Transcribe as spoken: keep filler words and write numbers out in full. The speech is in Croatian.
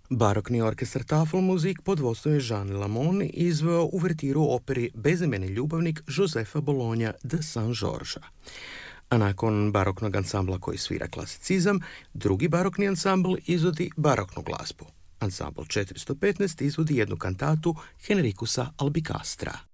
Barokni orkestar Tafelmusik pod vodstvom Jean Lamon izveo uvertiru operi Bezimeni ljubavnik Josefa Bologna de Saint-Georges. A nakon baroknog ansambla koji svira klasicizam, drugi barokni ansambl izvodi baroknu glazbu. Ansambl četiristo petnaest izvodi jednu kantatu Henrikusa Albicastra.